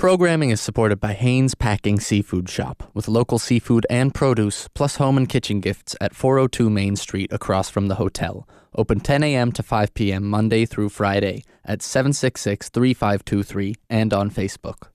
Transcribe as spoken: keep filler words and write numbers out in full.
Programming is supported by Haynes Packing Seafood Shop, with local seafood and produce, plus home and kitchen gifts at four oh two Main Street across from the hotel. Open ten a.m. to five p.m. Monday through Friday at seven six six, three five two three and on Facebook.